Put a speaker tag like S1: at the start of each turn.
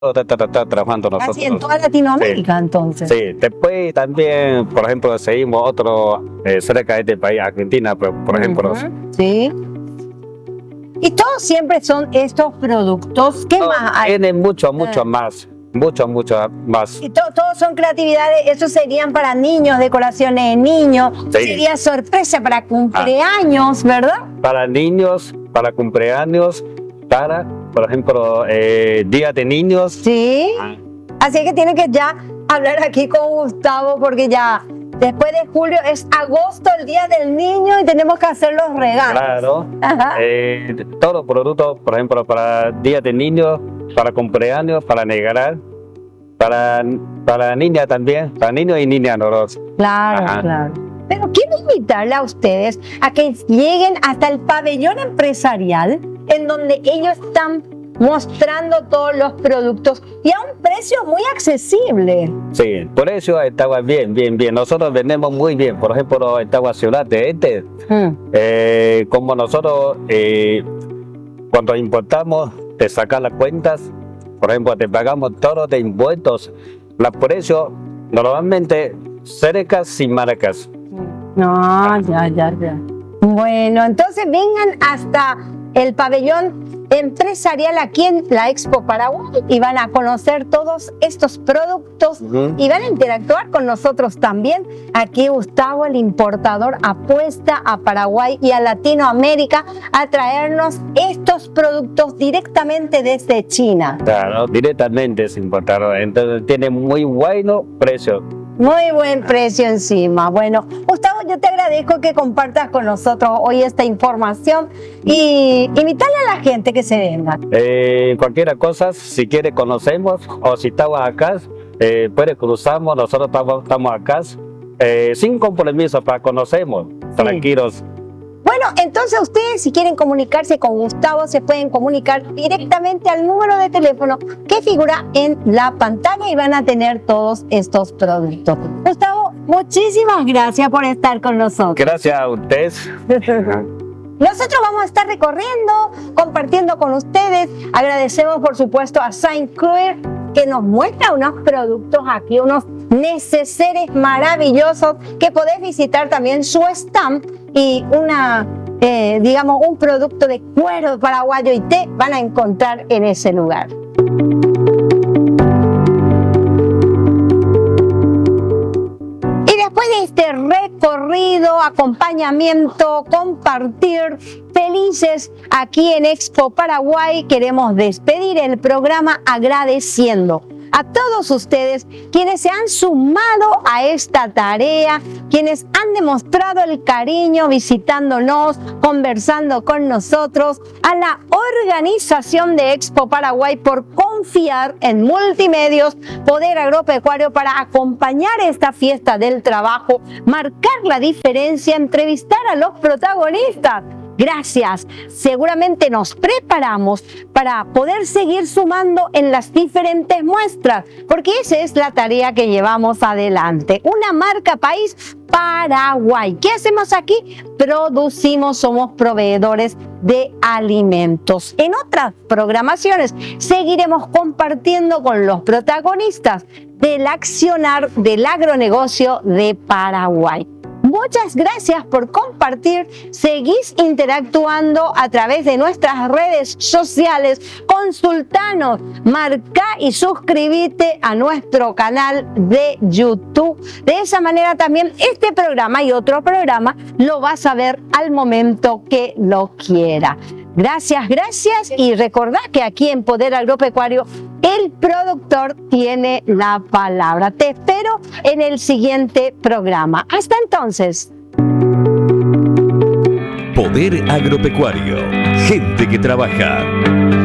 S1: está trabajando nosotros.
S2: Casi en toda Latinoamérica, entonces.
S1: Sí, después también, por ejemplo, seguimos otro cerca de este país, Argentina, por ejemplo.
S2: Sí. Y todos siempre son estos productos. ¿Qué más hay?
S1: Tienen mucho más. Mucho más.
S2: Y todos son creatividades, esos serían para niños, decoraciones de niños,
S1: Sí.
S2: sería sorpresa para cumpleaños, ¿verdad?
S1: Para niños, para cumpleaños, para, por ejemplo, Día de Niños.
S2: Sí. Así que tienen que ya hablar aquí con Gustavo porque ya después de julio es agosto, el Día del Niño y tenemos que hacer los regalos.
S1: Claro.
S2: Ajá.
S1: Todos los productos, por ejemplo, para Día de Niños, para cumpleaños, para negar, para niñas también, para niños y niñas, ¿no?
S2: Claro,
S1: Ajá.
S2: claro. Pero quiero invitarle a ustedes a que lleguen hasta el pabellón empresarial en donde ellos están mostrando todos los productos y a un precio muy accesible.
S1: Sí, por eso estaba bien. Nosotros vendemos muy bien. Por ejemplo, estaba Ciudad de Este. Como nosotros, cuando importamos, te sacan las cuentas, por ejemplo, te pagamos todos de impuestos. Los precios normalmente cerca sin marcas.
S2: No, ya. Bueno, entonces vengan hasta el pabellón empresarial aquí en la Expo Paraguay y van a conocer todos estos productos y van a interactuar con nosotros también. Aquí Gustavo, el importador, apuesta a Paraguay y a Latinoamérica a traernos estos productos directamente desde China.
S1: Claro, directamente es importado. Entonces tiene muy buenos precios.
S2: Muy buen precio encima. Bueno, Gustavo, yo te agradezco que compartas con nosotros hoy esta información y invitarle a la gente que se venga.
S1: Cualquier cosa, si quiere conocemos o si estamos acá, puede cruzarnos, nosotros estamos acá, sin compromiso para conocernos, tranquilos.
S2: Bueno, entonces ustedes si quieren comunicarse con Gustavo se pueden comunicar directamente al número de teléfono que figura en la pantalla y van a tener todos estos productos. Gustavo, muchísimas gracias por estar con nosotros.
S1: Gracias a ustedes.
S2: Nosotros vamos a estar recorriendo, compartiendo con ustedes. Agradecemos por supuesto a Saint Clair que nos muestra unos productos aquí, unos neceseres maravillosos que podés visitar también su stand y un producto de cuero paraguayo y té van a encontrar en ese lugar. Y después de este recorrido, acompañamiento, compartir, felices aquí en Expo Paraguay, queremos despedir el programa agradeciendo a todos ustedes quienes se han sumado a esta tarea, quienes han demostrado el cariño visitándonos, conversando con nosotros, a la organización de Expo Paraguay por confiar en Multimedios Poder Agropecuario para acompañar esta fiesta del trabajo, marcar la diferencia, entrevistar a los protagonistas. Gracias. Seguramente nos preparamos para poder seguir sumando en las diferentes muestras, porque esa es la tarea que llevamos adelante. Una marca país Paraguay. ¿Qué hacemos aquí? Producimos, somos proveedores de alimentos. En otras programaciones seguiremos compartiendo con los protagonistas del accionar del agronegocio de Paraguay. Muchas gracias por compartir, seguís interactuando a través de nuestras redes sociales, consultanos, marca y suscríbete a nuestro canal de YouTube. De esa manera también este programa y otro programa lo vas a ver al momento que lo quiera. Gracias y recordá que aquí en Poder Agropecuario el productor tiene la palabra. Te espero en el siguiente programa. Hasta entonces.
S3: Poder Agropecuario. Gente que trabaja.